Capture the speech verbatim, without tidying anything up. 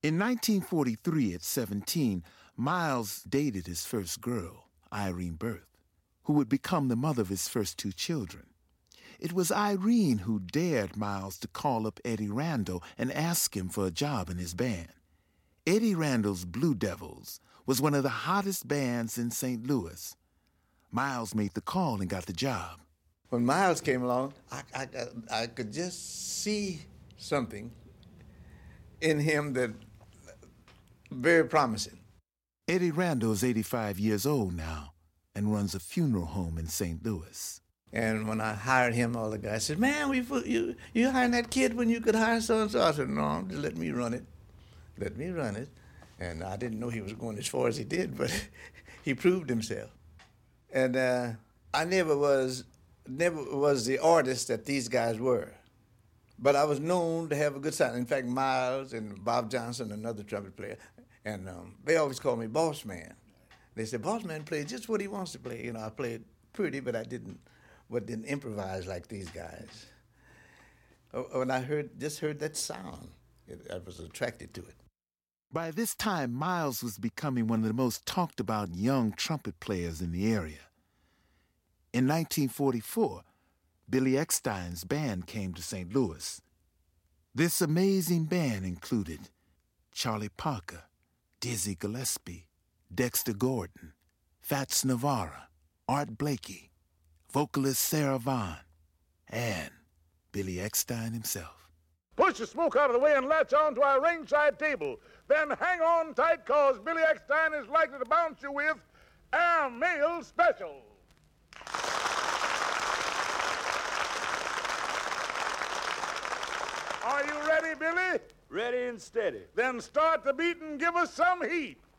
In nineteen forty-three, at seventeen, Miles dated his first girl, Irene Berth, who would become the mother of his first two children. It was Irene who dared Miles to call up Eddie Randall and ask him for a job in his band. Eddie Randall's Blue Devils was one of the hottest bands in Saint Louis. Miles made the call and got the job. When Miles came along, I, I, I could just see something in him that very promising. Eddie Randall is eighty-five years old now and runs a funeral home in Saint Louis. And when I hired him, all the guys said, man, we you you hiring that kid when you could hire so-and-so? I said, no, just let me run it. Let me run it. And I didn't know he was going as far as he did, but he proved himself. And uh, I never was, never was the artist that these guys were. But I was known to have a good sound. In fact, Miles and Bob Johnson, another trumpet player, and um, they always called me Boss Man. They said, Boss Man plays just what he wants to play. You know, I played pretty, but I didn't, but didn't improvise like these guys. When I heard, just heard that sound, it, I was attracted to it. By this time, Miles was becoming one of the most talked about young trumpet players in the area. In nineteen forty-four, Billy Eckstine's band came to Saint Louis. This amazing band included Charlie Parker, Dizzy Gillespie, Dexter Gordon, Fats Navarra, Art Blakey, vocalist Sarah Vaughan, and Billy Eckstine himself. Push the smoke out of the way and latch on to our ringside table. Then hang on tight, cause Billy Eckstine is likely to bounce you with our meal special. Are you ready, Billy? Ready and steady. Then start the beat and give us some heat.